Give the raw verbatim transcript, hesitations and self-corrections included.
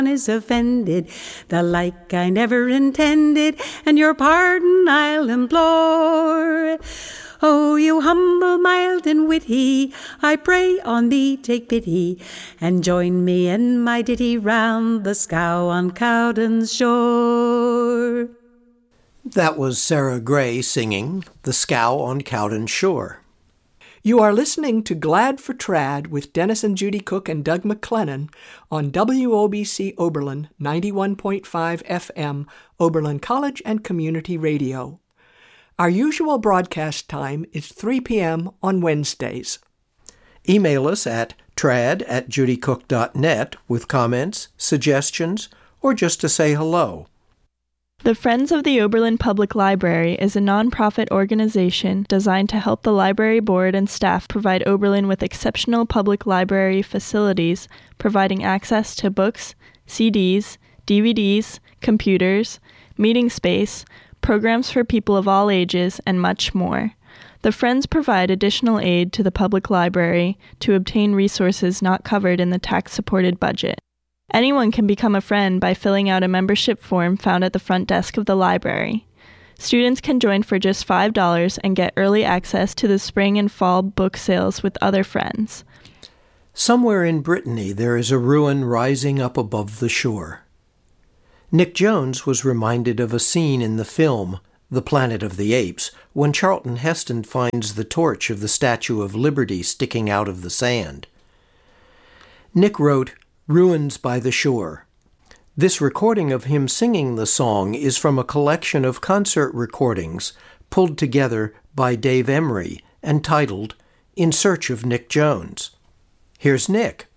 is offended, the like I never intended, and your pardon I'll implore. Oh, you humble, mild, and witty, I pray on thee take pity, and join me in my ditty round the scow on Cowden's shore. That was Sarah Gray singing The Scow on Cowden's Shore. You are listening to Glad for Trad with Dennis and Judy Cook and Doug McLennan on W O B C Oberlin ninety-one point five F M, Oberlin College and Community Radio. Our usual broadcast time is three p.m. on Wednesdays. Email us at trad at judycook dot net with comments, suggestions, or just to say hello. The Friends of the Oberlin Public Library is a nonprofit organization designed to help the library board and staff provide Oberlin with exceptional public library facilities, providing access to books, C Ds, D V Ds, computers, meeting space, programs for people of all ages, and much more. The Friends provide additional aid to the public library to obtain resources not covered in the tax-supported budget. Anyone can become a friend by filling out a membership form found at the front desk of the library. Students can join for just five dollars and get early access to the spring and fall book sales with other friends. Somewhere in Brittany there is a ruin rising up above the shore. Nick Jones was reminded of a scene in the film The Planet of the Apes when Charlton Heston finds the torch of the Statue of Liberty sticking out of the sand. Nick wrote, "Ruins by the Shore." This recording of him singing the song is from a collection of concert recordings pulled together by Dave Emery and titled In Search of Nick Jones. Here's Nick.